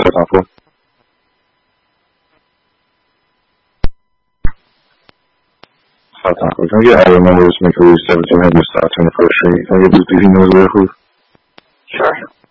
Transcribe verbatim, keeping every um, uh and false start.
set up for? South Taco. Can I get our numbers? Make sure seventeen hundred South twenty-first Street. Can I get these numbers real quick? Sure.